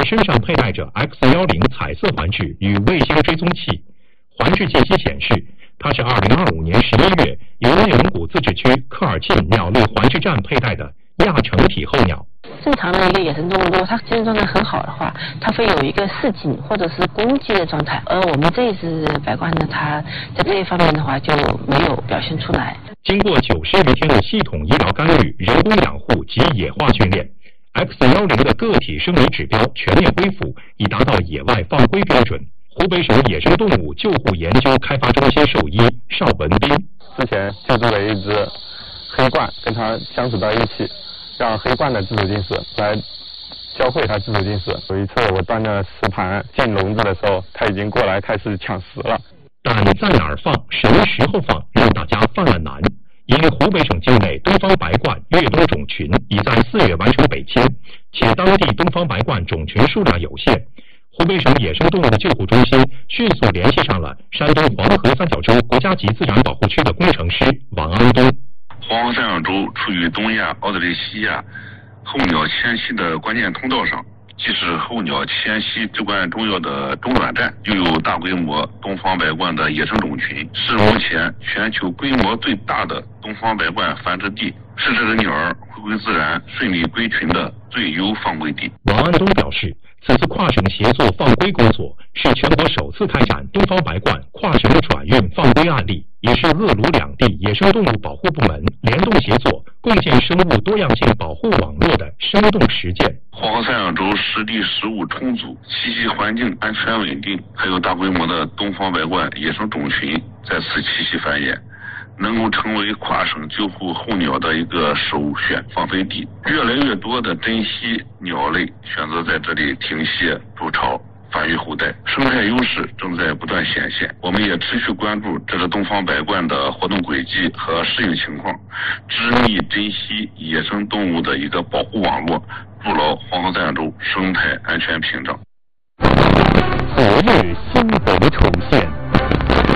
身上佩戴着 X10彩色环质与卫星追踪器，环质信息显示，它是2025年11月由内蒙古自治区科尔沁鸟类环质站佩戴的亚成体候鸟。 正常的一个野生动物，如果它精神状态很好的话，它会有一个示警或者是攻击的状态。而我们这一只白鹳呢，它在这一方面的话就没有表现出来。 经过90余天的系统医疗干预、人工养护及野化训练，X10的个体生理指标全面恢复，已达到野外放归标准。湖北省野生动物救护研究开发中心兽医邵文斌之前救助了一只黑鹳，跟它相处到一起，让黑鹳的自主进食来教会它自主进食。有一次我端着食盘进笼子的时候，它已经过来开始抢食了。 但在哪儿放、什么时候放，让大家犯了难。因湖北省境内东方白鹳越冬种群已在4月完成北迁，且当地东方白鹳种群数量有限，湖北省野生动物救护中心迅速联系上了山东黄河三角洲国家级自然保护区的工程师王安东。 黄河三角洲处于东亚、奥德雷西亚候鸟迁徙的关键通道上，既是候鸟迁徙至关重要的中转站，又有大规模东方白鹳的野生种群，是目前全球规模最大的东方白鹳繁殖地，是这只鸟儿回归自然、顺利归群的最优放归地。 王安东表示，此次跨省协作放归工作是全国首次开展东方白鹳跨省转运放归案例，也是鄂鲁两地野生动物保护部门联动协作，共建生物多样性保护网络的生动实践。 黄河三角洲湿地食物充足，栖息环境安全稳定，还有大规模的东方白鹳野生种群在此栖息繁衍，能够成为跨省救护候鸟的一个首选放飞地。越来越多的珍稀鸟类选择在这里停歇筑巢，繁育后代，生态优势正在不断显现。我们也持续关注这只东方白鹳的活动轨迹和适应情况，织密珍稀野生动物的一个保护网络，筑牢黄河三角洲生态安全屏障。 昨日新闻重现。